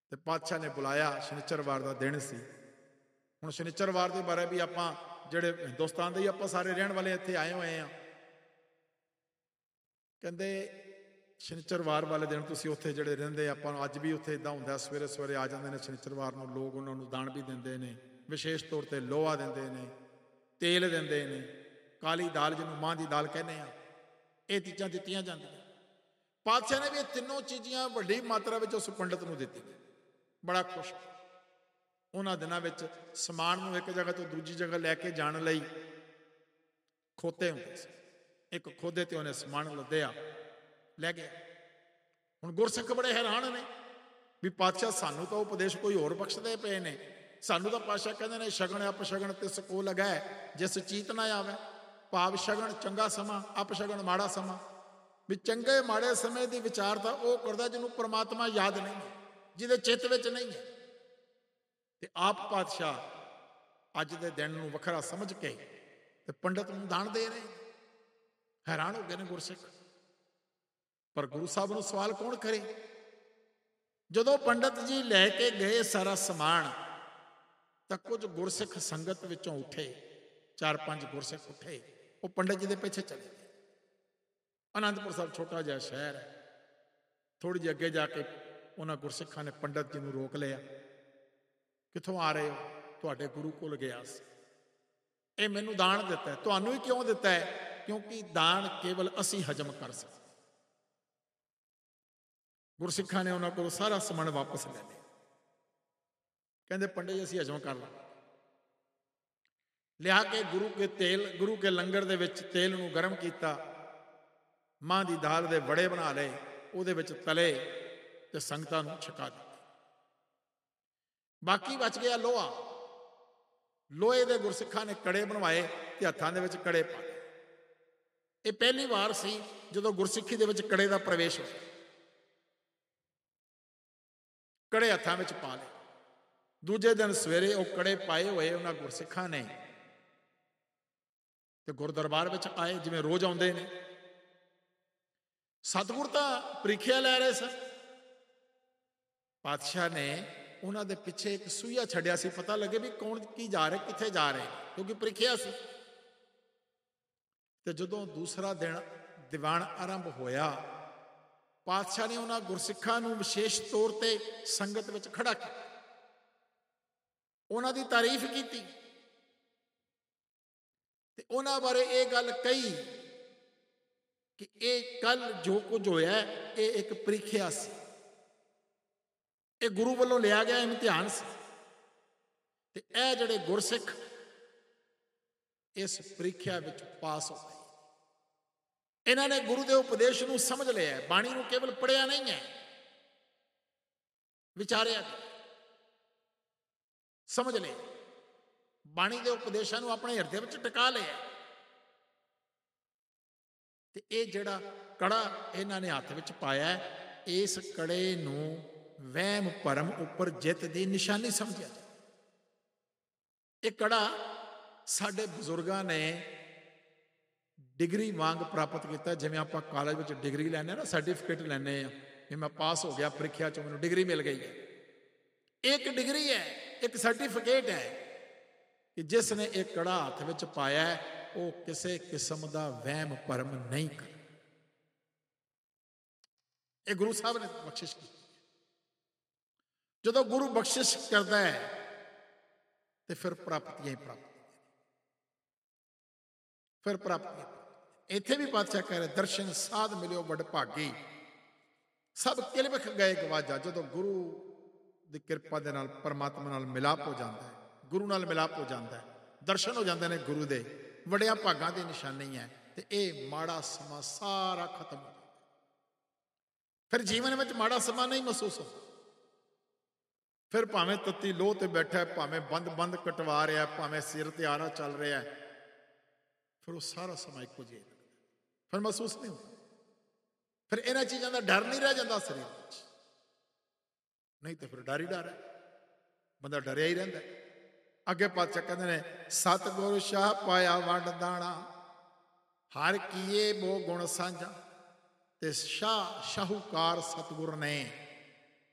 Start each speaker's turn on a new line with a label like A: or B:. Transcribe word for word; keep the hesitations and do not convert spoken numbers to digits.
A: ਤੇ ਪਾਤਸ਼ਾਹ ਨੇ ਬੁਲਾਇਆ। ਸ਼ਨੀਚਰਵਾਰ ਦਾ ਦਿਨ ਸੀ। ਹੁਣ ਸ਼ਨੀਚਰਵਾਰ ਦੇ ਬਾਰੇ ਵੀ ਆਪਾਂ ਜਿਹੜੇ ਹਿੰਦੁਸਤਾਨ ਦੇ ਹੀ ਆਪਾਂ ਸਾਰੇ ਰਹਿਣ ਵਾਲੇ ਇੱਥੇ ਆਏ ਹੋਏ ਹਾਂ। ਕਹਿੰਦੇ ਸ਼ਨੀਚਰਵਾਰ ਵਾਲੇ ਦਿਨ ਤੁਸੀਂ ਉੱਥੇ ਜਿਹੜੇ ਰਹਿੰਦੇ, ਆਪਾਂ ਨੂੰ ਅੱਜ ਵੀ ਉੱਥੇ ਇੱਦਾਂ ਹੁੰਦਾ, ਸਵੇਰੇ ਸਵੇਰੇ ਆ ਜਾਂਦੇ ਨੇ ਸ਼ਨੀਚਰਵਾਰ ਨੂੰ ਲੋਕ, ਉਹਨਾਂ ਨੂੰ ਦਾਨ ਵੀ ਦਿੰਦੇ ਨੇ, ਵਿਸ਼ੇਸ਼ ਤੌਰ 'ਤੇ ਲੋਹਾ ਦਿੰਦੇ ਨੇ, ਤੇਲ ਦਿੰਦੇ ਨੇ, ਕਾਲੀ ਦਾਲ ਜਿਹਨੂੰ ਮਾਂ ਦੀ ਦਾਲ ਕਹਿੰਦੇ ਆ, ਇਹ ਚੀਜ਼ਾਂ ਦਿੱਤੀਆਂ ਜਾਂਦੀਆਂ। ਪਾਤਸ਼ਾਹ ਨੇ ਵੀ ਇਹ ਤਿੰਨੋਂ ਚੀਜ਼ਾਂ ਵੱਡੀ ਮਾਤਰਾ ਵਿੱਚ ਉਸ ਪੰਡਤ ਨੂੰ ਦਿੱਤੀਆਂ। ਬੜਾ ਖੁਸ਼। ਉਹਨਾਂ ਦਿਨਾਂ ਵਿੱਚ ਸਮਾਨ ਨੂੰ ਇੱਕ ਜਗ੍ਹਾ ਤੋਂ ਦੂਜੀ ਜਗ੍ਹਾ ਲੈ ਕੇ ਜਾਣ ਲਈ ਖੋਤੇ ਹੁੰਦੇ ਸੀ। ਇੱਕ ਖੋਦੇ ਤੇ ਉਹਨੇ ਸਮਾਨ ਲੱਦਿਆ, ਲੈ ਗਿਆ। ਹੁਣ ਗੁਰਸਿੱਖ ਬੜੇ ਹੈਰਾਨ ਨੇ ਵੀ ਪਾਤਸ਼ਾਹ ਸਾਨੂੰ ਤਾਂ ਉਪਦੇਸ਼ ਕੋਈ ਹੋਰ ਬਖਸ਼ਦੇ ਪਏ ਨੇ, ਸਾਨੂੰ ਤਾਂ ਪਾਤਸ਼ਾਹ ਕਹਿੰਦੇ ਨੇ ਸ਼ਗਨ ਅਪਸ਼ਗਨ ਤਿਸ ਕੋ ਲਗੈ ਜਿਸ ਚੀਤ ਨਾ ਆਵੇ। ਭਾਵ ਸ਼ਗਨ ਚੰਗਾ ਸਮਾਂ, ਅਪਸ਼ਗਨ ਮਾੜਾ ਸਮਾਂ। ਵੀ ਚੰਗੇ ਮਾੜੇ ਸਮੇਂ ਦੀ ਵਿਚਾਰਤਾ ਉਹ ਕਰਦਾ ਜਿਹਨੂੰ ਪ੍ਰਮਾਤਮਾ ਯਾਦ ਨਹੀਂ ਹੈ, ਜਿਹਦੇ ਚਿੱਤ ਵਿੱਚ ਨਹੀਂ ਹੈ। ਤੇ ਆਪ ਪਾਤਸ਼ਾਹ ਅੱਜ ਦੇ ਦਿਨ ਨੂੰ ਵੱਖਰਾ ਸਮਝ ਕੇ ਤੇ ਪੰਡਤ ਨੂੰ ਦਾਨ ਦੇ ਰਹੇ। ਹੈਰਾਨ ਹੋ ਗਏ ਨੇ ਗੁਰਸਿੱਖ। ਪਰ ਗੁਰੂ ਸਾਹਿਬ ਨੂੰ ਸਵਾਲ ਕੌਣ ਕਰੇ? ਜਦੋਂ ਪੰਡਤ ਜੀ ਲੈ ਕੇ ਗਏ ਸਾਰਾ ਸਮਾਨ, ਤਾਂ ਕੁਝ ਗੁਰਸਿੱਖ ਸੰਗਤ ਵਿੱਚੋਂ ਉੱਠੇ, ਚਾਰ ਪੰਜ ਗੁਰਸਿੱਖ ਉੱਠੇ, ਉਹ ਪੰਡਤ ਜੀ ਦੇ ਪਿੱਛੇ ਚਲੇ ਗਏ। ਅਨੰਦਪੁਰ ਸਾਹਿਬ ਛੋਟਾ ਜਿਹਾ ਸ਼ਹਿਰ ਹੈ। ਥੋੜ੍ਹੀ ਜਿਹੀ ਅੱਗੇ ਜਾ ਕੇ ਉਹਨਾਂ ਗੁਰਸਿੱਖਾਂ ਨੇ ਪੰਡਤ ਜੀ ਨੂੰ ਰੋਕ ਲਿਆ। ਕਿੱਥੋਂ ਆ ਰਹੇ ਹੋ? ਤੁਹਾਡੇ ਗੁਰੂ ਕੋਲ ਗਿਆ ਸੀ, ਇਹ ਮੈਨੂੰ ਦਾਨ ਦਿੱਤਾ। ਤੁਹਾਨੂੰ ਹੀ ਕਿਉਂ ਦਿੱਤਾ ਹੈ? ਕਿਉਂਕਿ ਦਾਨ ਕੇਵਲ ਅਸੀਂ ਹਜਮ ਕਰ ਸਕਦੇ। ਗੁਰਸਿੱਖਾਂ ਨੇ ਉਹਨਾਂ ਕੋਲ ਸਾਰਾ ਸਮਾਨ ਵਾਪਸ ਲੈ ਲਿਆ। ਕਹਿੰਦੇ ਪੰਡਿਤ ਜੀ ਅਸੀਂ ਹਜਮ ਕਰ ਲਾਂ। ਲਿਆ ਕੇ ਗੁਰੂ ਕੇ ਤੇਲ, ਗੁਰੂ ਕੇ ਲੰਗਰ ਦੇ ਵਿੱਚ ਤੇਲ ਨੂੰ ਗਰਮ ਕੀਤਾ, ਮਾਂ ਦੀ ਦਾਲ ਦੇ ਵੜੇ ਬਣਾ ਲਏ, ਉਹਦੇ ਵਿੱਚ ਤਲੇ ਤੇ ਸੰਗਤਾਂ ਨੂੰ ਛਕਾ ਦਿੱਤਾ। ਬਾਕੀ ਬਚ ਗਿਆ ਲੋਹਾ। ਲੋਹੇ ਦੇ ਗੁਰਸਿੱਖਾਂ ਨੇ ਕੜੇ ਬਣਵਾਏ ਤੇ ਹੱਥਾਂ ਦੇ ਵਿੱਚ ਕੜੇ ਪਾ ਲਏ। ਇਹ ਪਹਿਲੀ ਵਾਰ ਸੀ ਜਦੋਂ ਗੁਰਸਿੱਖੀ ਦੇ ਵਿੱਚ ਕੜੇ ਦਾ ਪ੍ਰਵੇਸ਼ ਹੋਇਆ। ਕੜੇ ਹੱਥਾਂ ਵਿੱਚ ਪਾ ਲਏ। ਦੂਜੇ ਦਿਨ ਸਵੇਰੇ ਉਹ ਕੜੇ ਪਾਏ ਹੋਏ ਉਹਨਾਂ ਗੁਰਸਿੱਖਾਂ ਨੇ ਤੇ ਗੁਰਦਰਬਾਰ ਵਿੱਚ ਆਏ, ਜਿਵੇਂ ਰੋਜ਼ ਆਉਂਦੇ ਨੇ। ਸਤਿਗੁਰ ਤਾਂ ਪ੍ਰੀਖਿਆ ਲੈ ਰਹੇ ਸਨ। ਪਾਤਸ਼ਾਹ ਨੇ ਉਹਨਾਂ ਦੇ ਪਿੱਛੇ ਇੱਕ ਸੂਈਆ ਛੱਡਿਆ ਸੀ, ਪਤਾ ਲੱਗੇ ਵੀ ਕੌਣ ਕੀ ਜਾ ਰਹੇ, ਕਿੱਥੇ ਜਾ ਰਹੇ, ਕਿਉਂਕਿ ਪ੍ਰੀਖਿਆ ਸੀ। ਤੇ ਜਦੋਂ ਦੂਸਰਾ ਦਿਨ ਦੀਵਾਨ ਆਰੰਭ ਹੋਇਆ, ਪਾਤਸ਼ਾਹ ਨੇ ਉਹਨਾਂ ਗੁਰਸਿੱਖਾਂ ਨੂੰ ਵਿਸ਼ੇਸ਼ ਤੌਰ ਤੇ ਸੰਗਤ ਵਿੱਚ ਖੜਾ ਕੀਤਾ, ਉਹਨਾਂ ਦੀ ਤਾਰੀਫ ਕੀਤੀ ਤੇ ਉਹਨਾਂ ਬਾਰੇ ਇਹ ਗੱਲ ਕਹੀ ਕਿ ਇਹ ਕੱਲ ਜੋ ਕੁਝ ਹੋਇਆ ਇਹ ਇੱਕ ਪ੍ਰੀਖਿਆ ਸੀ, ਇਹ ਗੁਰੂ ਵੱਲੋਂ ਲਿਆ ਗਿਆ ਇਮਤਿਹਾਨ ਸੀ। ਤੇ ਇਹ ਜਿਹੜੇ ਗੁਰਸਿੱਖ ਇਸ ਪ੍ਰੀਖਿਆ ਵਿੱਚ ਪਾਸ ਹੋ ਗਏ। ਇਹਨਾਂ ਨੇ ਗੁਰੂ ਦੇ ਉਪਦੇਸ਼ ਨੂੰ ਸਮਝ ਲਿਆ। ਬਾਣੀ ਨੂੰ ਕੇਵਲ ਪੜ੍ਹਿਆ ਨਹੀਂ ਹੈ, ਵਿਚਾਰਿਆ, ਸਮਝ ਲਿਆ। ਬਾਣੀ ਦੇ ਉਪਦੇਸ਼ਾਂ ਨੂੰ ਆਪਣੇ ਹਿਰਦੇ ਵਿੱਚ ਟਿਕਾ ਲਿਆ। ਤੇ ਇਹ ਜਿਹੜਾ ਕੜਾ ਇਹਨਾਂ ਨੇ ਹੱਥ ਵਿੱਚ ਪਾਇਆ, ਇਸ ਕੜੇ ਨੂੰ ਵਹਿਮ ਭਰਮ ਉੱਪਰ ਜਿੱਤ ਦੀ ਨਿਸ਼ਾਨੀ ਸਮਝਿਆ ਜਾਂਦਾ। ਇਹ ਕੜਾ ਸਾਡੇ ਬਜ਼ੁਰਗਾਂ ਨੇ ਡਿਗਰੀ ਵਾਂਗ ਪ੍ਰਾਪਤ ਕੀਤਾ। ਜਿਵੇਂ ਆਪਾਂ ਕਾਲਜ ਵਿੱਚ ਡਿਗਰੀ ਲੈਂਦੇ ਹਾਂ ਨਾ, ਸਰਟੀਫਿਕੇਟ ਲੈਂਦੇ ਹਾਂ ਵੀ ਮੈਂ ਪਾਸ ਹੋ ਗਿਆ ਪ੍ਰੀਖਿਆ 'ਚੋਂ, ਮੈਨੂੰ ਡਿਗਰੀ ਮਿਲ ਗਈ ਹੈ। ਇੱਕ ਡਿਗਰੀ ਹੈ, ਇੱਕ ਸਰਟੀਫਿਕੇਟ ਹੈ ਕਿ ਜਿਸ ਨੇ ਇਹ ਕੜਾ ਹੱਥ ਵਿੱਚ ਪਾਇਆ ਉਹ ਕਿਸੇ ਕਿਸਮ ਦਾ ਵਹਿਮ ਭਰਮ ਨਹੀਂ ਕਰ। ਇਹ ਗੁਰੂ ਸਾਹਿਬ ਨੇ ਬਖਸ਼ਿਸ਼ ਕੀਤੀ। ਜਦੋਂ ਗੁਰੂ ਬਖਸ਼ਿਸ਼ ਕਰਦਾ ਹੈ ਤੇ ਫਿਰ ਪ੍ਰਾਪਤੀਆਂ ਹੀ ਪ੍ਰਾਪਤੀਆਂ, ਫਿਰ ਪ੍ਰਾਪਤੀਆਂ। ਇੱਥੇ ਵੀ ਪਾਤਸ਼ਾਹ ਕਹਿ ਰਹੇ, ਦਰਸ਼ਨ ਸਾਧ ਮਿਲਿਓ ਵਡ ਭਾਗੀ, ਸਭ ਕਿਲਬਖ ਗਏ ਗਵਾਜਾ। ਜਦੋਂ ਗੁਰੂ ਦੀ ਕਿਰਪਾ ਦੇ ਨਾਲ ਪਰਮਾਤਮਾ ਨਾਲ ਮਿਲਾਪ ਹੋ ਜਾਂਦਾ ਹੈ, ਗੁਰੂ ਨਾਲ ਮਿਲਾਪ ਹੋ ਜਾਂਦਾ ਹੈ, ਦਰਸ਼ਨ ਹੋ ਜਾਂਦੇ ਨੇ ਗੁਰੂ ਦੇ, ਵੱਡਿਆਂ ਭਾਗਾਂ ਦੀ ਨਿਸ਼ਾਨੀ ਹੈ। ਤੇ ਇਹ ਮਾੜਾ ਸਮਾਂ ਸਾਰਾ ਖਤਮ ਹੋ ਜਾਂਦਾ। ਫਿਰ ਜੀਵਨ ਵਿੱਚ ਮਾੜਾ ਸਮਾਂ ਨਹੀਂ ਮਹਿਸੂਸ ਹੁੰਦਾ। ਫਿਰ ਭਾਵੇਂ ਤੱਤੀ ਲੋਹ ਤੇ ਬੈਠਾ, ਭਾਵੇਂ ਬੰਦ ਬੰਦ ਕਟਵਾ ਰਿਹਾ, ਭਾਵੇਂ ਸਿਰ ਤੇ ਆਰਾ ਚੱਲ ਰਿਹਾ, ਫਿਰ ਉਹ ਸਾਰਾ ਸਮਾਂ ਇੱਕੋ ਜਿਹਾ ਲੱਗਦਾ, ਫਿਰ ਮਹਿਸੂਸ ਨਹੀਂ ਹੁੰਦਾ। ਫਿਰ ਇਹਨਾਂ ਚੀਜ਼ਾਂ ਦਾ ਡਰ ਨਹੀਂ ਰਹਿ ਜਾਂਦਾ ਸਰੀਰ ਵਿੱਚ। ਨਹੀਂ ਤੇ ਫਿਰ ਡਰ ਹੀ ਡਰ ਹੈ, ਬੰਦਾ ਡਰਿਆ ਹੀ ਰਹਿੰਦਾ। ਅੱਗੇ ਪਾਤਸ਼ਾਹ ਕਹਿੰਦੇ ਨੇ, ਸਤਿਗੁਰ ਸ਼ਾਹ ਪਾਇਆ ਵੰਡ ਦਾਣਾ, ਹਰ ਕੀਏ ਬੋ ਗੁਣ ਸਾਂਝਾ। ਤੇ ਸ਼ਾਹ ਸ਼ਾਹੂਕਾਰ ਸਤਿਗੁਰ ਨੇ